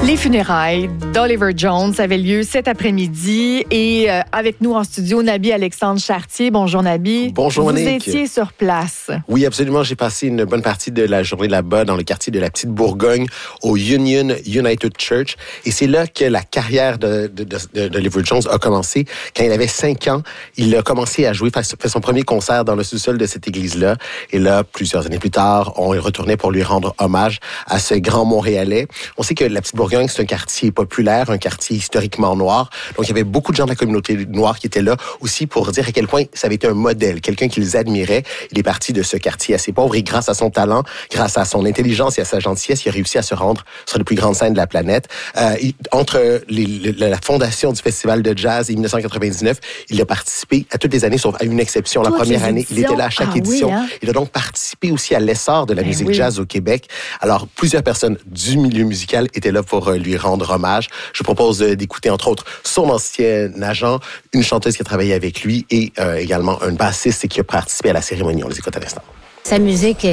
Les funérailles d'Oliver Jones avaient lieu cet après-midi et avec nous en studio, Nabi Alexandre Chartier. Bonjour Nabi. Bonjour Monique. Vous étiez sur place. Oui, absolument. J'ai passé une bonne partie de la journée là-bas dans le quartier de la Petite Bourgogne au Union United Church. Et c'est là que la carrière d'Oliver Jones a commencé. Quand il avait 5 ans, il a commencé à jouer, fait son premier concert dans le sous-sol de cette église-là. Et là, plusieurs années plus tard, on y retournait pour lui rendre hommage à ce grand Montréalais. On sait que la Petite Bourgogne, c'est un quartier populaire, un quartier historiquement noir. Donc, il y avait beaucoup de gens de la communauté noire qui étaient là aussi pour dire à quel point ça avait été un modèle, quelqu'un qu'ils admiraient. Il est parti de ce quartier assez pauvre et grâce à son talent, grâce à son intelligence et à sa gentillesse, il a réussi à se rendre sur les plus grandes scènes de la planète. Entre la fondation du Festival de jazz et 1999, il a participé à toutes les années, sauf à une exception. La première année, il était là à chaque édition. Oui, hein? Il a donc participé aussi à l'essor de la musique jazz au Québec. Alors, plusieurs personnes du milieu musical étaient là pour lui rendre hommage. Je propose d'écouter, entre autres, son ancien agent, une chanteuse qui a travaillé avec lui et également un bassiste qui a participé à la cérémonie. On les écoute à l'instant. Sa musique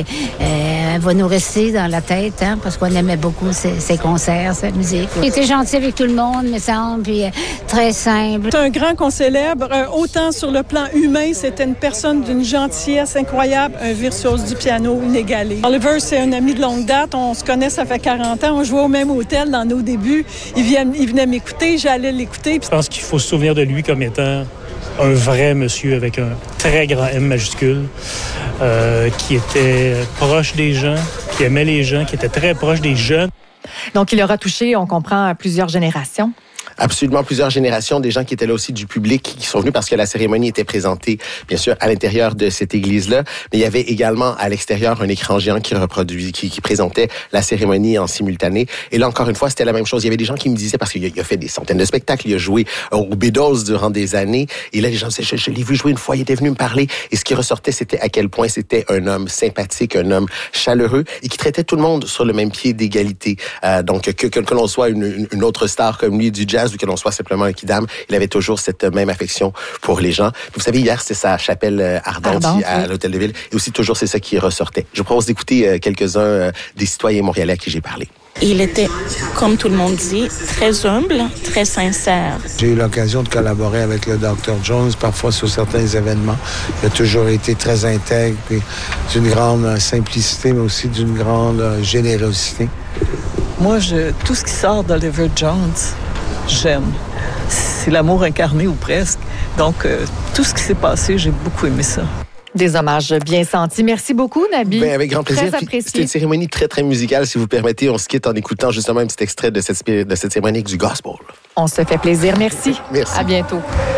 va nous rester dans la tête, hein, parce qu'on aimait beaucoup ses concerts, sa musique. Il était gentil avec tout le monde, me semble, puis très simple. C'est un grand qu'on célèbre, autant sur le plan humain, c'était une personne d'une gentillesse incroyable, un virtuose du piano inégalé. Oliver, c'est un ami de longue date, on se connaît, ça fait 40 ans, on jouait au même hôtel dans nos débuts. Il venait m'écouter, j'allais l'écouter. Je pense qu'il faut se souvenir de lui comme étant un vrai monsieur avec un très grand M majuscule, qui était proche des gens, qui aimait les gens, qui était très proche des jeunes. Donc, il aura touché, on comprend, plusieurs générations. Absolument, plusieurs générations, des gens qui étaient là aussi du public, qui sont venus parce que la cérémonie était présentée, bien sûr, à l'intérieur de cette église-là. Mais il y avait également à l'extérieur un écran géant qui présentait la cérémonie en simultané. Et là, encore une fois, c'était la même chose. Il y avait des gens qui me disaient, parce qu'il a fait des centaines de spectacles, il a joué aux Beatles durant des années. Et là, les gens disaient, je l'ai vu jouer une fois, il était venu me parler. Et ce qui ressortait, c'était à quel point c'était un homme sympathique, un homme chaleureux et qui traitait tout le monde sur le même pied d'égalité. Donc, que l'on soit une autre star comme lui du jazz, ou que l'on soit simplement un kidam, il avait toujours cette même affection pour les gens. Vous savez, hier, c'était sa chapelle ardente à l'Hôtel de Ville. Et aussi, toujours, c'est ça qui ressortait. Je vous propose d'écouter quelques-uns des citoyens montréalais à qui j'ai parlé. Il était, comme tout le monde dit, très humble, très sincère. J'ai eu l'occasion de collaborer avec le Dr. Jones, parfois sur certains événements. Il a toujours été très intègre, puis d'une grande simplicité, mais aussi d'une grande générosité. Moi, tout ce qui sort d'Oliver Jones, j'aime. C'est l'amour incarné ou presque. Donc, tout ce qui s'est passé, j'ai beaucoup aimé ça. Des hommages bien sentis. Merci beaucoup, Nabi. Bien, avec grand plaisir. C'était une cérémonie très, très musicale. Si vous permettez, on se quitte en écoutant justement un petit extrait de cette cérémonie du gospel. On se fait plaisir. Merci. Merci. À bientôt.